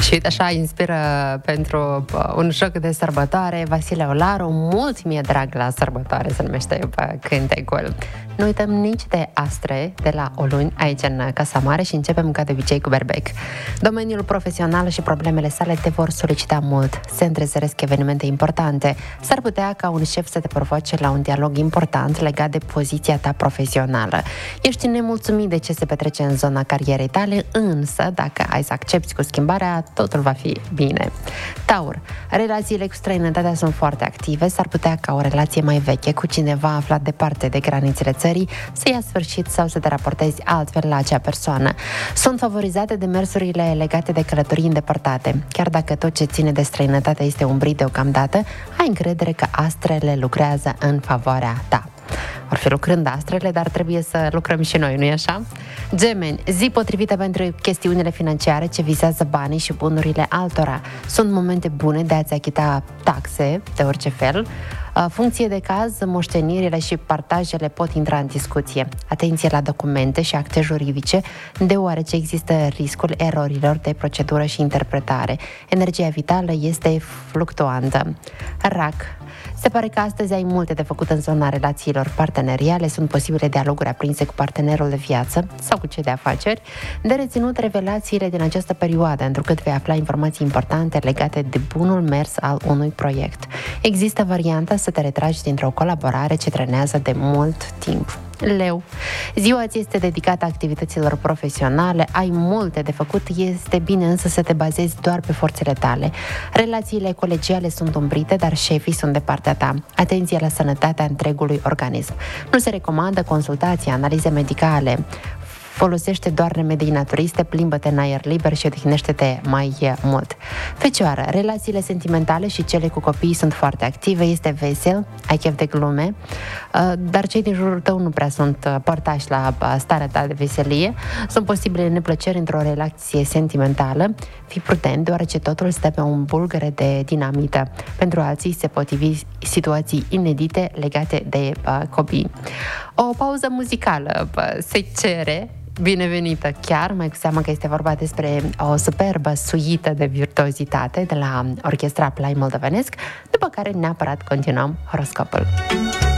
Și așa inspiră pentru un joc de sărbătoare Vasile Olaru, mult mi-e drag la sărbătoare, se numește cântecul. Nu uităm nici de astre de la o luni aici în Casa Mare și începem ca de obicei cu berbec. Domeniul profesional și problemele sale te vor solicita mult. Se întrezăresc evenimente importante. S-ar putea ca un șef să te provoace la un dialog important legat de poziția ta profesională. Ești nemulțumit de ce se petrece în zona carierei tale, însă dacă ai să accepti cu schimbarea, totul va fi bine. Taur, relațiile cu străinătatea sunt foarte active. S-ar putea ca o relație mai veche cu cineva aflat departe de granițele țării să ia sfârșit sau să te raportezi altfel la acea persoană. Sunt favorizate demersurile legate de călătorii îndepărtate. Chiar dacă tot ce ține de străinătate este umbrit deocamdată, ai încredere că astrele lucrează în favoarea ta. Or fi lucrând astrele, dar trebuie să lucrăm și noi, nu-i așa? Gemeni, zi potrivită pentru chestiunile financiare ce vizează banii și bunurile altora. Sunt momente bune de a-ți achita taxe de orice fel. Funcție de caz, moștenirile și partajele pot intra în discuție. Atenție la documente și acte juridice, deoarece există riscul erorilor de procedură și interpretare. Energia vitală este fluctuantă. Rac, se pare că astăzi ai multe de făcut în zona relațiilor parteneriale, sunt posibile dialoguri aprinse cu partenerul de viață sau cu cei de afaceri. De reținut revelațiile din această perioadă, întrucât vei afla informații importante legate de bunul mers al unui proiect. Există varianta să te retragi dintr-o colaborare ce trenează de mult timp. Leu, ziua ți este dedicată activităților profesionale, ai multe de făcut, este bine însă să te bazezi doar pe forțele tale. Relațiile colegiale sunt umbrite, dar șefii sunt de partea ta. Atenție la sănătatea întregului organism. Nu se recomandă consultații, analize medicale. Folosește doar remedii naturiste, plimbă-te în aer liber și odihnește-te mai mult. Fecioară, relațiile sentimentale și cele cu copiii sunt foarte active, este vesel, ai chef de glume, dar cei din jurul tău nu prea sunt părtași la starea ta de veselie. Sunt posibile neplăceri într-o relație sentimentală. Fii prudent, deoarece totul stă pe un bulgăre de dinamită. Pentru alții se potrivi situații inedite legate de copii. O pauză muzicală se cere, binevenită chiar, mai cu seamă că este vorba despre o superbă suită de virtuozitate de la Orchestra Plai Moldovenesc, după care neapărat continuăm horoscopul.